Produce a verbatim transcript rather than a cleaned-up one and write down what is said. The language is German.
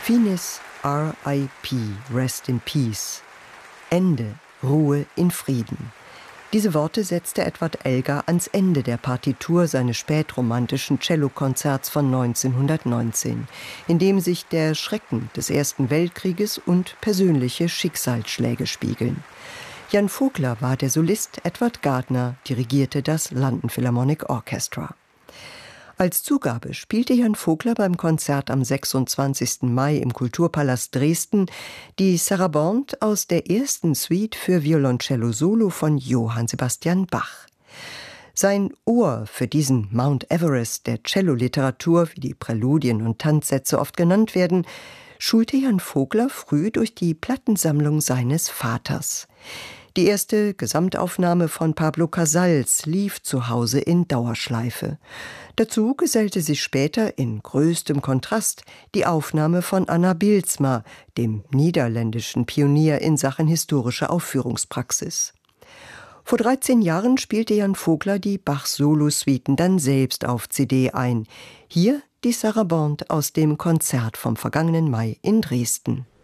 Finis R I P, Rest in Peace. Ende, Ruhe in Frieden. Diese Worte setzte Edward Elgar ans Ende der Partitur seines spätromantischen Cellokonzerts von neunzehnhundertneunzehn, in dem sich der Schrecken des Ersten Weltkrieges und persönliche Schicksalsschläge spiegeln. Jan Vogler war der Solist, Edward Gardner dirigierte das London Philharmonic Orchestra. Als Zugabe spielte Jan Vogler beim Konzert am sechsundzwanzigsten Mai im Kulturpalast Dresden die Sarabande aus der ersten Suite für Violoncello Solo von Johann Sebastian Bach. Sein Ohr für diesen Mount Everest der Celloliteratur, wie die Präludien und Tanzsätze oft genannt werden, schulte Jan Vogler früh durch die Plattensammlung seines Vaters. Die erste Gesamtaufnahme von Pablo Casals lief zu Hause in Dauerschleife. Dazu gesellte sich später in größtem Kontrast die Aufnahme von Anna Bijlsma, dem niederländischen Pionier in Sachen historische Aufführungspraxis. Vor dreizehn Jahren spielte Jan Vogler die Bach-Solo-Suiten dann selbst auf C D ein. Hier die Sarabande aus dem Konzert vom vergangenen Mai in Dresden.